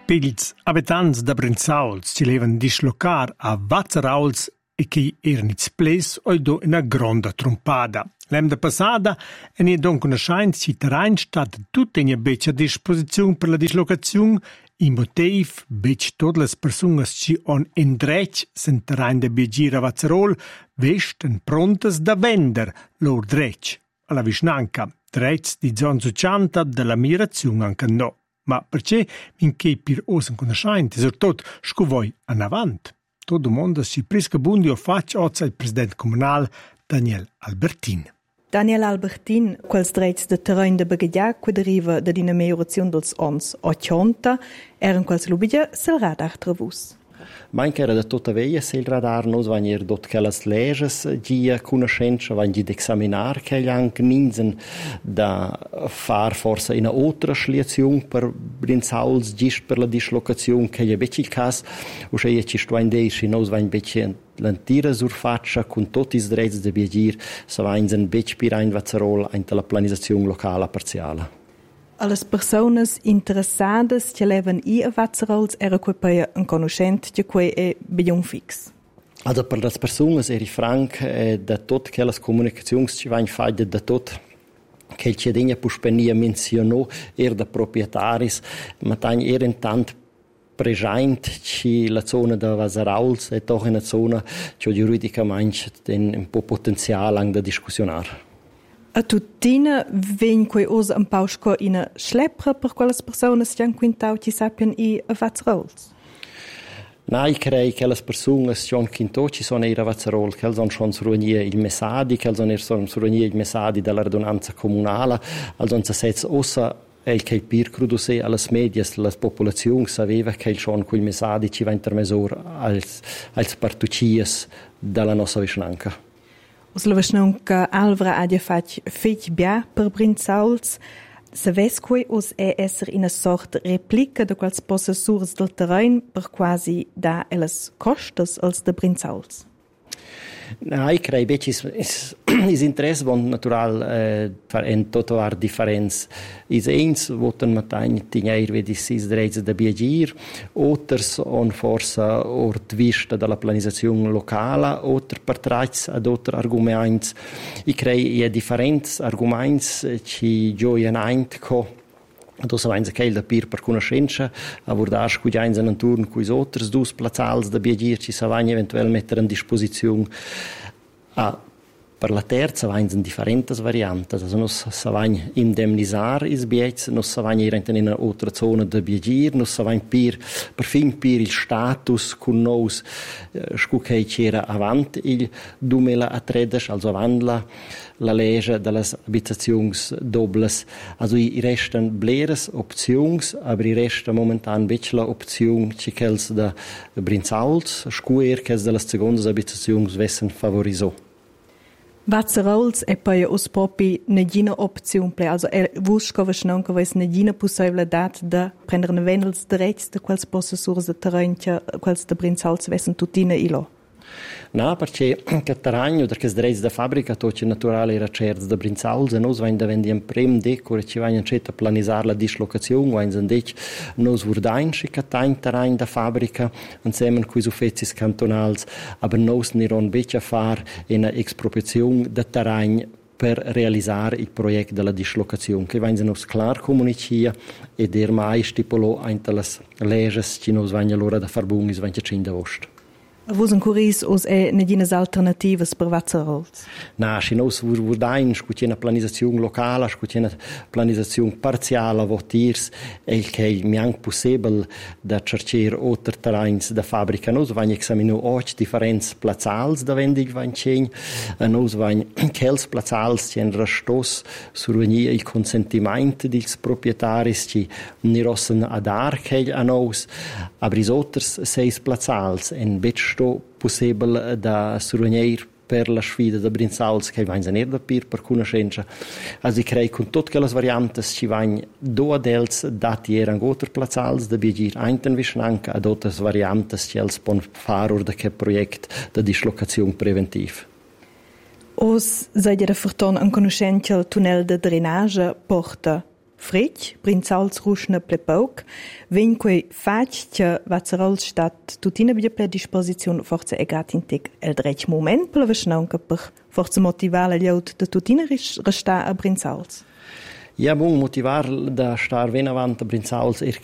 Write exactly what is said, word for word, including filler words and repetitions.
Pils abitants da Brinzauls ci levan dislocar a Vazzarauls e che erano its ples oido una gronda trompada. L'emda passada en è don conoscenza ci terrain stat tutta in beccia a disposizione per la dislocazione in motiv bec tutte le persone ci on endrech sen terrain da biagir a Vazzarol vesten prontas da vender lor drech alla visnanca, drech di zon succianta della migrazione anche no. Ma perché minché per osen conoscente, soprattutto scuvoi an avant. Todo mondo si presca bundi o faccia oggi il presidente comunale Daniel Albertin. Daniel Albertin, quels drets de terrain de Baghedia, que deriva da dina majorazione dels ons ottanta, eran quels lubidia sel radar travus. Manca era da tutta veia se il radar nos vain er dot che las leges dia conoscenza vain di examinar che gli anche ninsen da far forse in otra schliazione per Brinzauls gist per la dislocazione che gli becci il cas o se ci sto in dei si nos vain becci l'antira surfaccia con tutti i drets de biagir sa vain sen becci pira in Vazzarol in la planizzazione locale parziale. Alle personas interessadas che levan i a Vazzarolz era quei paia un conoscent che quei è biglion fix. Also per las personas eri franc eh, da tot che las comunicazions ci vain faide da tot che il cedegna puspenia menzionò er da proprietaris ma tan er intant present ci la zona da Vazzarolz è doch una zona che giuridicamente den un po' potenziale ang da discussionar. A tuttina ven quei osa un pausco ina schleppra per quelle personas che han quintau ci sappian i a Vazzarolz? No, io credo che le persone che hanno quintau ci sono a Vazzarol, che hanno schon survenire il messadi, che hanno survenire il messadi della radunanza comunale, hanno setz ossa el che il pir crudo se alle medias la popolazione sapeva che il schon quel messadi ci va intermesor als als partucias dalla nostra vicinanza. Os la vicinanca Alvra ha fatto fetch bia per Brinzauls. Saves quei os è esser in a sort replica de quals possessurs del terrain per quasi da elas costas als de Brinzauls. No, io credo che il interesse von natural eh, in tutto var differenz. Is eins voten matagn tignair vedi sis drets da biagir, otters on forsa ort vista dalla planizzazione locale, otter partrats ad otter arguments. Io credo che differenz arguments ci gioien eint co do sa vain che da pir per conoscenza abordar scudiains en turn cuis otters dus plazzals da biagir ci sa vain eventuell metter in disposizione a per la terza vain in differentes variantes also nos sa vain indemnisar is biets nos sa vain ir in una altra zona da biagir nos sa vain pir per fin pir il status con nos scu che c'era avant il duemilatredici also avant la la legge delle abitazions dobles. Also i restan bleres opzions, aber i resta momentan la opzion ci chels da Brinzauls, scuer chels delle secondas abitazions vessen favoriso. Vazzarolz è poi os propi negina opzion ple, also er vusco vasnonca ves negina possibilitat da prendere ne venels drets de quels possessors de terrain che quels de Brinzauls vessen tutina ilo. No, perché che terragno, perché drets da fabbrica tocci naturale era certs da Brinzauls e nos vain da vendi un prem decor e ci vain a planisar la dislocazione, vain san dec nos vurdain schi catain terrain da fabbrica insieme coi uffezis cantonals, aber nos niron bec a far una expropriazione da terrain per realizzare il progetto della dislocazione, che vain nos clar comunicia e der mai stipulò ainta las leges ci nos vain allora da farbungis vain cinda vost. Vos un curis os è nedinas alternativas per Vazzarolz? Na, si nos vurdain scuti una planizzazione locale, scuti una planizzazione parziale votirs, e il che mi anche possibile da cercare altri terrains da fabbrica. Nos vain examinu och differents plazzals da vendig vain cen, e nos vain chels plazzals cien restos survenia il consentimento dils proprietaris ci nirossen adar chel a nos, aber is otters seis plazzals en bet sto possibile da survenir per la sfida da Brinzauls che vain zaner da pir per conoscenza. Also ich crei con tutte le variantes ci vain do adels dati eran goter plazzals da biagir einten vischnanca ad otras variantes ci els pon far or da che projekt da dislocazione preventiv. Os seid ihr verton an conoscenza il tunnel de drainage porta frecch, Brinzauls ruschna ple pauc, ven quei fac che Vazzarols stat tutina bia ple disposizione forza egat intec el dretg moment per la vesnaunca per forza motivar la gliaut de tutina resta a Brinzauls. Ja, bon, motivar da star ven avant a Brinzauls er